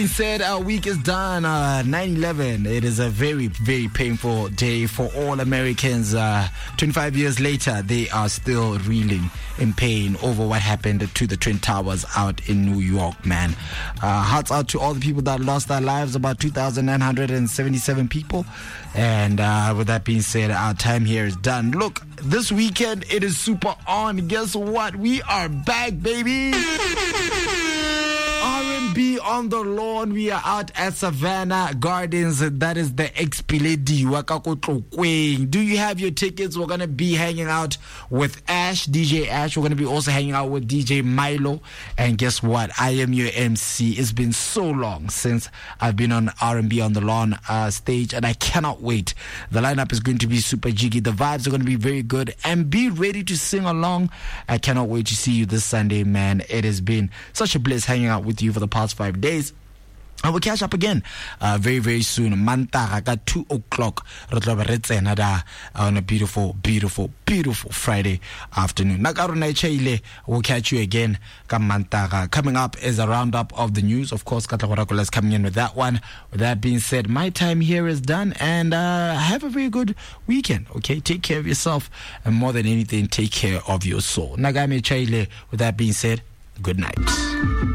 Said our week is done. 9/11. It is a very, very painful day for all Americans. 25 years later, they are still reeling in pain over what happened to the Twin Towers out in New York, man. Hearts out to all the people that lost their lives, about 2,977 people. And with that being said, our time here is done. Look, this weekend it is super on. Guess what? We are back, baby. R&B on the lawn. We are out at Savannah Gardens. That is the Expiledi Wakakotlokweni. Do you have your tickets? We're going to be hanging out with Ash, DJ Ash. We're going to be also hanging out with DJ Milo. And guess what? I am your MC. It's been so long since I've been on R&B on the lawn stage, and I cannot wait. The lineup is going to be super jiggy. The vibes are going to be very good. And be ready to sing along. I cannot wait to see you this Sunday, man. It has been such a bliss hanging out with you for the past 5 days. I will catch up again very, very soon. Mantaga at 2 o'clock on a beautiful, beautiful, beautiful Friday afternoon. We'll catch you again. Coming up is a roundup of the news. Of course, Katlakorakola is coming in with that one. With that being said, my time here is done, and have a very good weekend. Okay, take care of yourself, and more than anything, take care of your soul. Nagame Chaile. With that being said, good night.